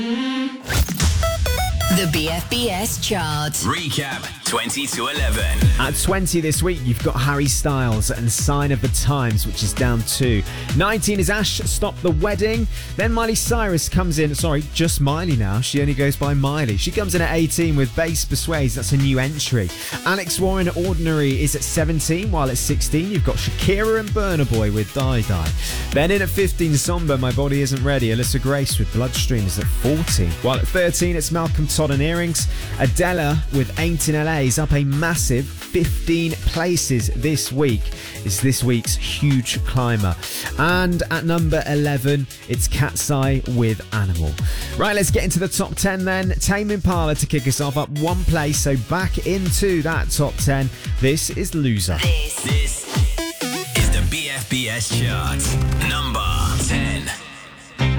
The BFBS chart. Recap 20 to 11. At 20 this week, you've got Harry Styles and Sign of the Times, which is down 2. 19 is Ash, Stop the Wedding. Then Miley Cyrus comes in. Sorry, just Miley now. She only goes by Miley. She comes in at 18 with Bass Persuades. That's a new entry. Alex Warren, Ordinary, is at 17, while at 16, you've got Shakira and Burna Boy with Die Die. Then in at 15, Somber, My Body Isn't Ready. Alyssa Grace with Bloodstream is at 14. While at 13, it's Malcolm Todd and Earrings. Adela with Ain't in LA is up a massive 15 places this week. It's this week's huge climber. And at number 11, it's Cat's Eye with Animal. Right, let's get into the top 10 then. Tame Impala to kick us off, up one place, so back into that top 10. This is Loser. This is the BFBS chart. Number 10.